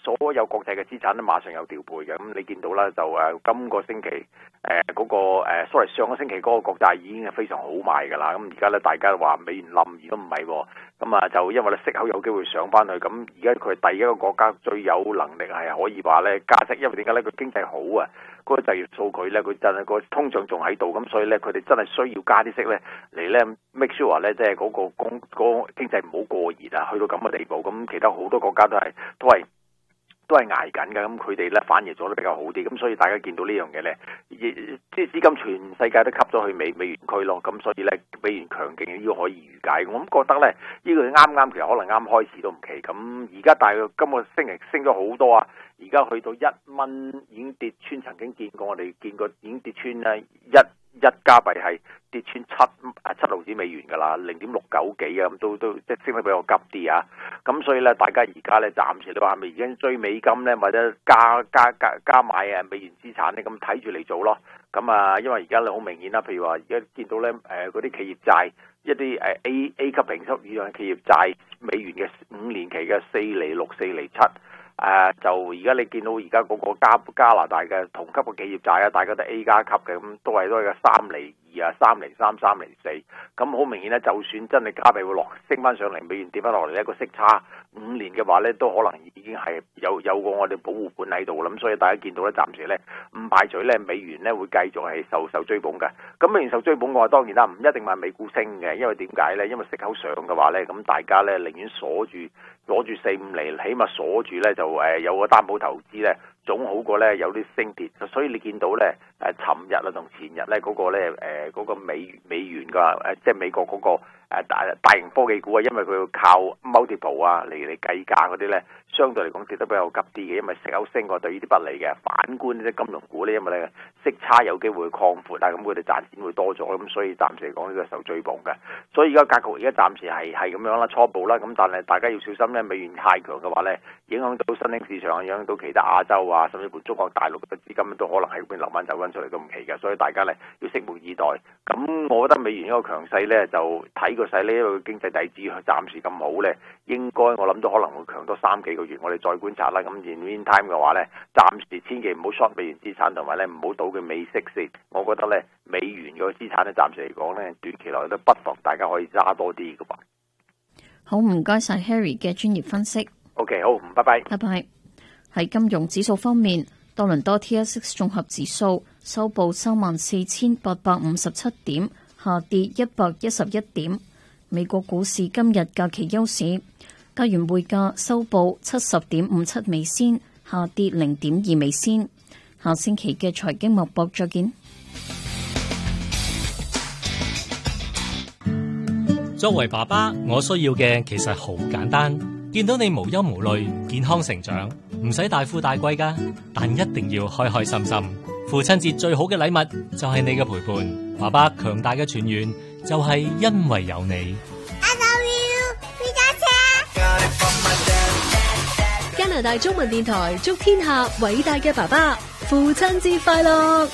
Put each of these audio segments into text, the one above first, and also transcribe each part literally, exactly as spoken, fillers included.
所有國際嘅資產咧馬上有調配嘅。咁你見到啦，就誒今個星期誒嗰個誒 sorry 上個星期嗰個國債已經係非常好賣㗎啦。咁而家咧大家話美元冧，而都唔係喎。咁啊就因為咧息口有機會上翻去，咁而家佢係第一個國家最有能力係可以話咧加息，因為點解咧？佢經濟好啊，嗰、那個就業數據咧佢真係個通脹仲喺度，咁所以咧佢哋真係需要加啲息咧嚟咧 make sure 咧即係嗰個工嗰、那個經濟唔好過熱啊，去到咁嘅地步。咁其他好多國家都係都係。都係捱緊嘅，咁佢哋咧反而做得比較好啲，咁所以大家見到呢樣嘢咧，即係資金全世界都吸咗去美美元區咯，咁所以咧美元強勁呢個可以預解。我咁覺得咧，呢、這個啱啱其實可能啱開始都唔奇。咁而家大約今個星期升咗好多啊，而家去到一蚊已經跌穿，曾經見過我哋見過已經跌穿咧一。一加幣係跌穿七誒七毫子美元㗎啦，零點六九幾啊，咁都都即係升得比較急啲啊。咁所以咧，大家而家咧暫時你話係咪已經追美金咧，或者加加加加買啊美元資產咧，咁睇住嚟做咯。咁啊，因為而家咧好明顯啦，譬如話而家見到咧誒嗰啲企業債一啲誒 A A 級評級以上企業債美元嘅五年期嘅四厘六、四厘七。誒、呃、就而家你見到而家嗰個加加拿大嘅同級嘅企業債啊，大家都 A 加級嘅，咁都係都係個三厘二啊、三厘三、三厘四，咁好明顯咧，就算真係加幣會落升翻上嚟，美元跌翻落嚟呢個息差五年嘅話咧，都可能已經係有有個我哋保護盤喺度啦。咁所以大家見到咧，暫時咧唔排除咧美元咧會繼續係受受追捧嘅。咁美元受追捧嘅話，當然啦，唔一定話美股升嘅，因為點解咧？因為息口上嘅話咧，咁大家咧寧願鎖住攞住四五厘，起碼鎖住咧就誒有個擔保投資咧，總好過咧有啲升跌。所以你見到咧誒，尋日啊同前日咧嗰個咧誒嗰個美美元嘅誒，即係美國嗰個誒大大型科技股啊，因為佢要靠 multiple 啊嚟嚟計價嗰啲咧，相對嚟講跌得比較急啲嘅，因為息口升過對呢啲不利嘅。反觀啲金融股咧，因為咧息差有機會擴闊啊，咁佢哋賺錢會多咗，咁所以暫時嚟講呢個受追捧嘅。所以而家格局而家暫時係係咁樣啦，初步啦，咁但係大家要小心咧，美元太強嘅話咧，影響到新興市場，影響到其他亞洲啊，甚至乎中國大陸嘅資金都可能喺嗰邊流翻走翻出嚟都唔奇嘅，所以大家咧要拭目以待。咁我覺得美元呢個強勢咧，就睇個勢呢，因為經濟底子暫時咁好咧，應該我諗都可能會強多三幾個月，我哋再觀察啦。咁 in meantime 嘅話咧，暫時千祈唔好 short 美元資產，同埋咧唔好賭佢美息先。我覺得咧美元個資產咧暫時嚟講咧，短期內都不妨大家可以揸多啲嘅噃。 好，唔該晒 Harry 嘅專業分析。 OK， 好，拜拜。 拜拜。喺金融指數方面，多倫多 T S X 綜合指數收報三萬四千八百五十七點，下跌一百一十一點。美國股市今日假期休市，加元匯價收報七十點五七美仙，下跌零點二美仙。下星期嘅財經脈搏再見。 作為爸爸，我需要嘅其實好簡單，見到你無憂無慮、健康成長，唔使大富大貴噶，但一定要開開心心。父親節最好嘅禮物就係你嘅陪伴，爸爸強大嘅泉源就係因為有你。 I love you， 飛家車。 加拿大中文電台祝天下偉大嘅爸爸父親節快樂。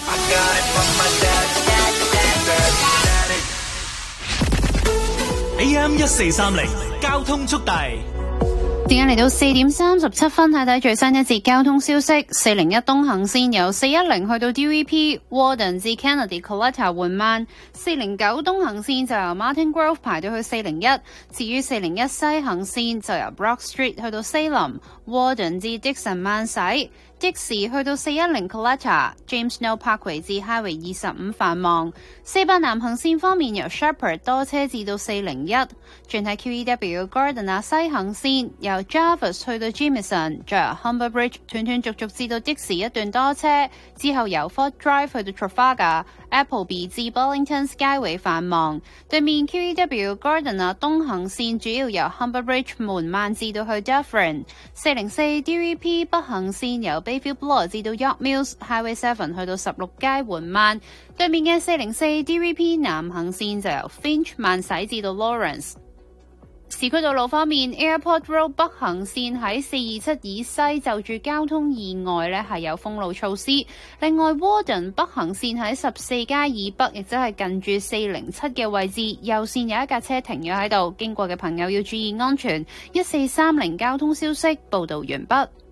A M 一四三零交通速遞。 時間嚟到四點三十七分，睇睇最新一節交通消息。四零一東行線由四一零去到 D V P Warden 至 Kennedy Collector 緩慢，四零九東行線就由 Martin Grove 排到去四零一，至於四零一西行線就由 Brock Street 去到 Salem Warden 至 Dixon 慢駛。即時去到四一零 Collector James Snow Parkway 至 Highway 二十五繁忙。四八南行線方面由 Shepherd 多車至到四零一，轉睇 Q E W Gardiner 西行線由 Jarvis 去到 Jamieson， 再由 Humber Bridge 斷斷續續至到即時一段多車，之後由 Fort Drive 去到 Trafalgar Appleby 至 Burlington Skyway 繁忙。對面 Q E W Gardiner 東行線主要由 Humber Bridge 緩慢至到去 Dufferin。四零四 D V P 北行線由 Bayfield Bloor 至到 York Mills Highway 七去到十六街緩慢。對面嘅四零四 D V P 南行線就由 Finch 慢駛至到 Lawrence。市區道路方面 Airport Road 北行線喺四二七以西就住交通意外呢係有封路措施。另外 Warden 北行線喺十四街以北，亦即係近住四零七嘅位置，右線有一架車停咗喺度，經過嘅朋友要注意安全。一四三零交通消息報道完畢。